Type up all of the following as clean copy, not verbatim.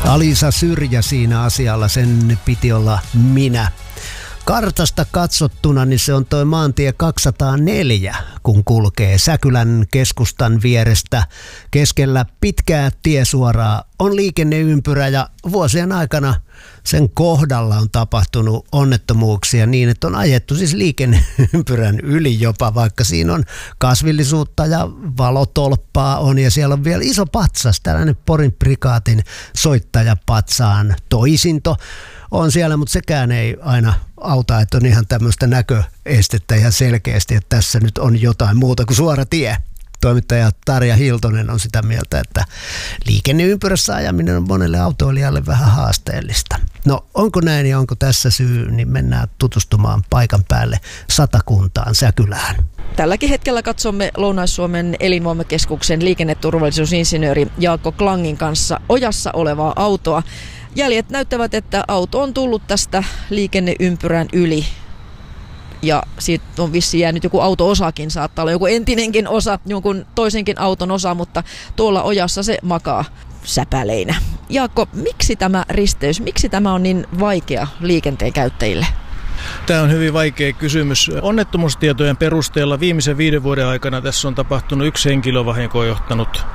Alisa Syrjä siinä asialla, sen piti olla minä. Kartasta katsottuna niin se on toi maantie 204, kun kulkee Säkylän keskustan vierestä keskellä pitkää tiesuoraa. On liikenneympyrä ja vuosien aikana sen kohdalla on tapahtunut onnettomuuksia niin, että on ajettu siis liikenneympyrän yli jopa, vaikka siinä on kasvillisuutta ja valotolppaa on ja siellä on vielä iso patsas, tällainen Porin prikaatin soittajapatsaan toisinto on siellä, mutta sekään ei aina auta, että on ihan tämmöistä näköestettä ihan selkeästi, että tässä nyt on jotain muuta kuin suora tie. Toimittaja Tarja Hiltonen on sitä mieltä, että liikenneympyrässä ajaminen on monelle autoilijalle vähän haasteellista. No onko näin ja onko tässä syy, niin mennään tutustumaan paikan päälle Satakuntaan Säkylään. Tälläkin hetkellä katsomme Lounais-Suomen elinvoimakeskuksen liikenneturvallisuusinsinööri Jaakko Klangin kanssa ojassa olevaa autoa. Jäljet näyttävät, että auto on tullut tästä liikenneympyrän yli. Ja siitä on vissiin jäänyt joku auto-osakin, saattaa olla joku entinenkin osa, jonkun toisenkin auton osa, mutta tuolla ojassa se makaa säpäleinä. Jaakko, miksi tämä risteys, miksi tämä on niin vaikea liikenteen käyttäjille? Tämä on hyvin vaikea kysymys. Onnettomuustietojen perusteella viimeisen 5 vuoden aikana tässä on tapahtunut 1 henkilövahinkoon johtanut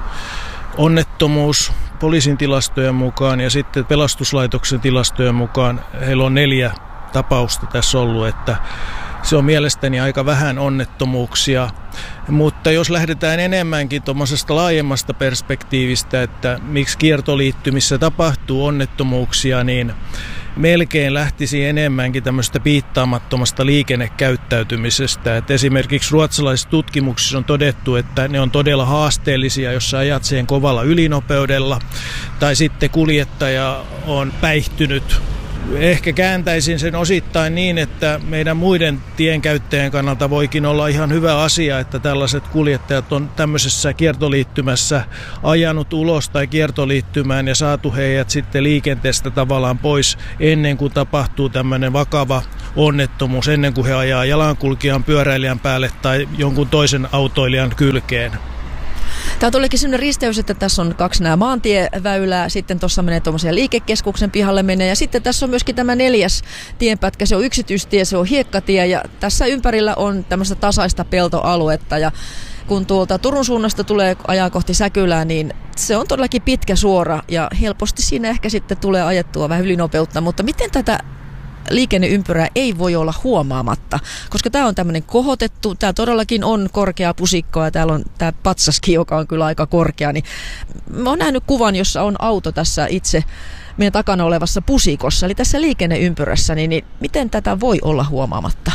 onnettomuus poliisin tilastojen mukaan ja sitten pelastuslaitoksen tilastojen mukaan heillä on 4 tapausta tässä ollut, että se on mielestäni aika vähän onnettomuuksia, mutta jos lähdetään enemmänkin tuommoisesta laajemmasta perspektiivistä, että miksi kiertoliittymissä tapahtuu onnettomuuksia, niin melkein lähtisi enemmänkin tämmöistä piittaamattomasta liikennekäyttäytymisestä. Että esimerkiksi ruotsalaisissa tutkimuksissa on todettu, että ne on todella haasteellisia, jos sä ajat siihen kovalla ylinopeudella tai sitten kuljettaja on päihtynyt. Ehkä kääntäisin sen osittain niin, että meidän muiden tienkäyttäjien kannalta voikin olla ihan hyvä asia, että tällaiset kuljettajat on tämmöisessä kiertoliittymässä ajanut ulos tai kiertoliittymään ja saatu heidät sitten liikenteestä tavallaan pois ennen kuin tapahtuu tämmöinen vakava onnettomuus, ennen kuin he ajaa jalankulkijan, pyöräilijän päälle tai jonkun toisen autoilijan kylkeen. Tämä on todellakin sellainen risteys, että tässä on 2 nämä maantieväylää, sitten tuossa menee tuommoisia liikekeskuksen pihalle menee ja sitten tässä on myöskin tämä 4. tienpätkä, se on yksityistie, se on hiekkatie ja tässä ympärillä on tämmöistä tasaista peltoaluetta ja kun tuolta Turun suunnasta tulee ajaa kohti Säkylää, niin se on todellakin pitkä suora ja helposti siinä ehkä sitten tulee ajettua vähän ylinopeutta, mutta miten tätä liikenneympyrää ei voi olla huomaamatta, koska tämä on tämmöinen kohotettu, tämä todellakin on korkea pusikko ja täällä on tämä patsaskin, joka on kyllä aika korkea, niin mä oon nähnyt kuvan, jossa on auto tässä itse meidän takana olevassa pusikossa, eli tässä liikenneympyrässä, niin miten tätä voi olla huomaamatta?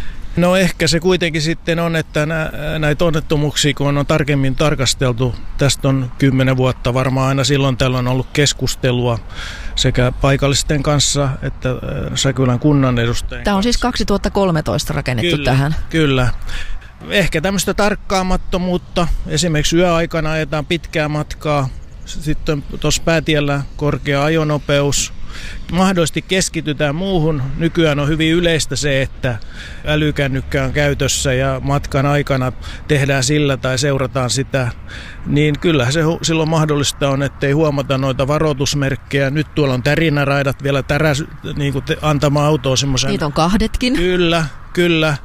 No ehkä se kuitenkin sitten on, että näitä onnettomuuksia, kun on tarkemmin tarkasteltu, tästä on 10 vuotta varmaan aina silloin tällä on ollut keskustelua sekä paikallisten kanssa että Säkylän kunnan edustajien Tämä on siis 2013 rakennettu kyllä, tähän. Kyllä. Ehkä tämmöistä tarkkaamattomuutta. Esimerkiksi yöaikana ajetaan pitkää matkaa. Sitten tuossa päätiellä korkea ajonopeus. Mahdollisesti keskitytään muuhun. Nykyään on hyvin yleistä se, että älykännykkä on käytössä ja matkan aikana tehdään sillä tai seurataan sitä. Niin kyllähän se silloin mahdollista on, ettei huomata noita varoitusmerkkejä. Nyt tuolla on tärinäraidat vielä niin kuin antamaan autoon semmoisen. Niitä on 2. Kyllä.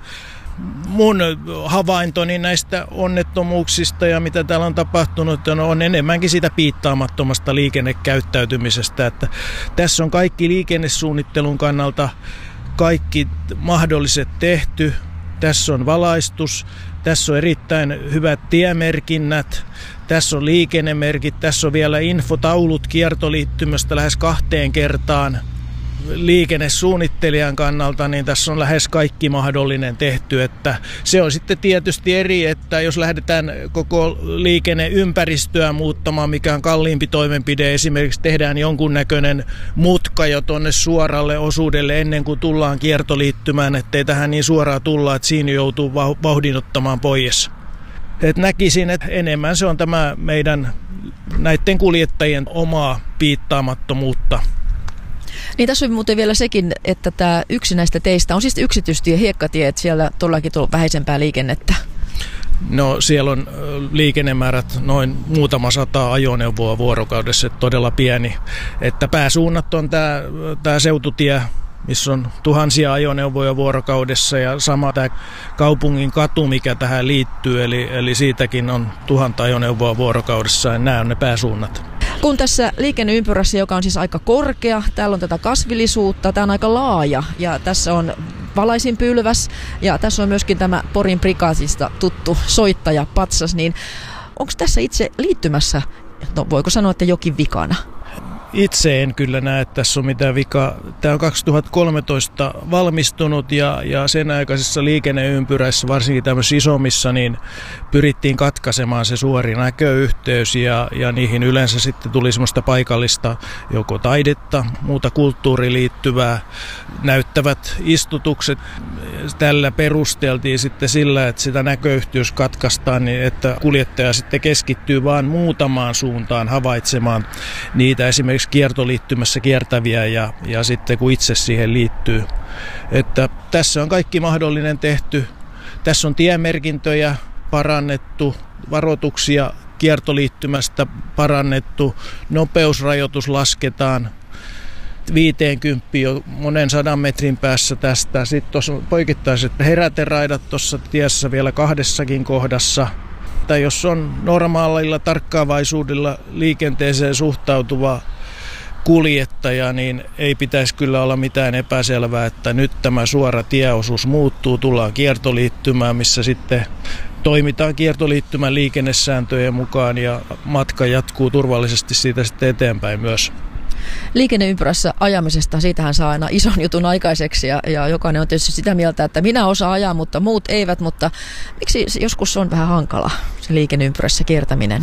Mun havaintoni näistä onnettomuuksista ja mitä täällä on tapahtunut on enemmänkin sitä piittaamattomasta liikennekäyttäytymisestä. Että tässä on kaikki liikennesuunnittelun kannalta kaikki mahdolliset tehty. Tässä on valaistus, tässä on erittäin hyvät tiemerkinnät, tässä on liikennemerkit, tässä on vielä infotaulut kiertoliittymästä lähes 2 kertaan. Liikennesuunnittelijan kannalta, niin tässä on lähes kaikki mahdollinen tehty, että se on sitten tietysti eri, että jos lähdetään koko liikenneympäristöä muuttamaan, mikä on kalliimpi toimenpide, esimerkiksi tehdään jonkunnäköinen mutka jo tuonne suoralle osuudelle ennen kuin tullaan kiertoliittymään, ettei tähän niin suoraan tulla, että siinä joutuu vauhdin ottamaan pois. Et näkisin, että enemmän se on tämä meidän näiden kuljettajien omaa piittaamattomuutta. Niin tässä on muuten vielä sekin, että tämä yksi näistä teistä on siis yksityistie, hiekkatie, että siellä todellakin on vähäisempää liikennettä. No siellä on liikennemäärät noin muutama 100 ajoneuvoa vuorokaudessa, että todella pieni. Että pääsuunnat on tämä seututie, missä on tuhansia ajoneuvoja vuorokaudessa ja sama tämä kaupungin katu, mikä tähän liittyy, eli siitäkin on 1000 ajoneuvoa vuorokaudessa ja nämä on ne pääsuunnat. Kun tässä liikenneympyrässä, joka on siis aika korkea, täällä on tätä kasvillisuutta, tämä on aika laaja ja tässä on valaisinpylväs ja tässä on myöskin tämä Porin prikaatista tuttu soittaja patsas, niin onko tässä itse liittymässä, no voiko sanoa, että jokin vikana? Itse en kyllä näe, että tässä on mitään vikaa. Tämä on 2013 valmistunut ja sen aikaisessa liikenneympyräissä, varsinkin tämmöisissä isommissa, niin pyrittiin katkaisemaan se suori näköyhteys ja niihin yleensä sitten tuli semmoista paikallista joko taidetta, muuta kulttuuriin liittyvää, näyttävät istutukset. Tällä perusteltiin sitten sillä, että sitä näköyhteys katkaistaan, niin että kuljettaja sitten keskittyy vaan muutamaan suuntaan havaitsemaan niitä esimerkiksi kiertoliittymässä kiertäviä ja sitten kun itse siihen liittyy. Että tässä on kaikki mahdollinen tehty. Tässä on tiemerkintöjä parannettu, varoituksia kiertoliittymästä parannettu, nopeusrajoitus lasketaan 50 jo monen 100 metrin päässä tästä. Sitten tuossa on poikittaiset heräteraidat tuossa tiessä vielä 2 kohdassa. Tai jos on normaalilla tarkkaavaisuudella liikenteeseen suhtautuva kuljettaja, niin ei pitäisi kyllä olla mitään epäselvää, että nyt tämä suora tieosuus muuttuu, tullaan kiertoliittymään, missä sitten toimitaan kiertoliittymän liikennesääntöjen mukaan ja matka jatkuu turvallisesti siitä sitten eteenpäin myös. Liikenneympyrässä ajamisesta, siitähän saa aina ison jutun aikaiseksi ja jokainen on tietysti sitä mieltä, että minä osaan ajaa, mutta muut eivät, mutta miksi joskus on vähän hankala se liikenneympyrässä kiertäminen?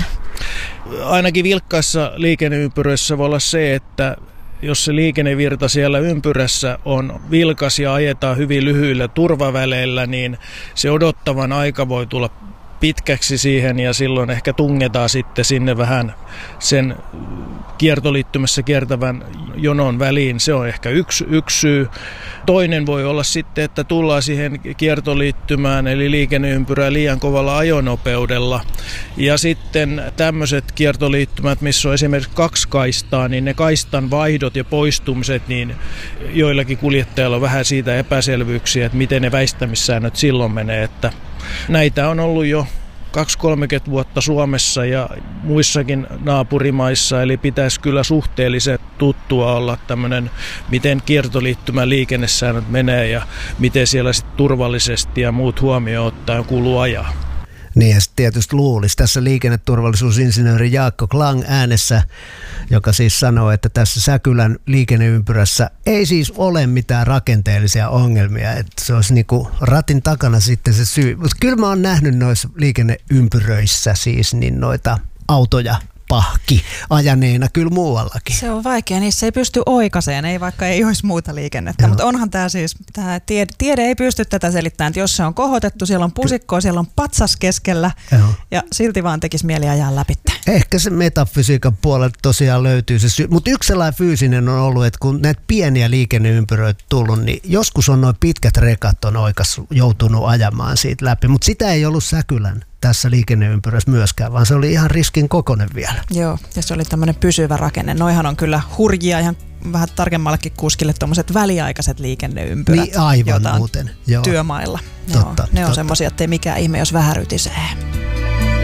Ainakin vilkkaissa liikenneympyröissä voi olla se, että jos se liikennevirta siellä ympyrässä on vilkas ja ajetaan hyvin lyhyillä turvaväleillä, niin se odottavan aika voi tulla pitkäksi siihen ja silloin ehkä tungetaan sitten sinne vähän sen kiertoliittymässä kiertävän jonon väliin. Se on ehkä yksi syy. Toinen voi olla sitten, että tullaan siihen kiertoliittymään eli liikenneympyrään liian kovalla ajonopeudella. Ja sitten tämmöiset kiertoliittymät, missä on esimerkiksi 2 kaistaa, niin ne kaistan vaihdot ja poistumiset, niin joillakin kuljettajilla on vähän siitä epäselvyyksiä, että miten ne väistämissäännöt silloin menee. Että näitä on ollut jo 20-30 vuotta Suomessa ja muissakin naapurimaissa, eli pitäisi kyllä suhteellisen tuttua olla tämmöinen, miten kiertoliittymän liikennesäännöt menee ja miten siellä sitten turvallisesti ja muut huomioon ottaen kuuluu ajaa. Niin ja tietysti luulisi tässä liikenneturvallisuusinsinööri Jaakko Klang äänessä, joka siis sanoo, että tässä Säkylän liikenneympyrässä ei siis ole mitään rakenteellisia ongelmia, että se olisi niinku ratin takana sitten se syy. Mutta kyllä mä oon nähnyt noissa liikenneympyröissä siis niin noita autoja pahki ajaneena kyllä muuallakin. Se on vaikea, niissä ei pysty oikaiseen, ei vaikka ei olisi muuta liikennettä, mutta onhan tämä siis, tiede ei pysty tätä selittämään, että jos se on kohotettu, siellä on pusikkoa, siellä on patsas keskellä ja silti vaan tekisi mieli ajaa läpi. Ehkä se metafysiikan puolelta tosiaan löytyy se syy, mutta yksi sellainen fyysinen on ollut, että kun näitä pieniä liikenneympyröitä tullut, niin joskus on noin pitkät rekat on joutunut ajamaan siitä läpi, mutta sitä ei ollut Säkylän tässä liikenneympyrässä myöskään, vaan se oli ihan riskin kokoinen vielä. Joo, ja se oli tämmöinen pysyvä rakenne. Noihan on kyllä hurjia ihan vähän tarkemmallekin kuskille tuommoiset väliaikaiset liikenneympyrät, niin, aivan muuten. Työmailla. Totta, ne on semmoisia, ettei mikään ihme, jos vähän rytisee.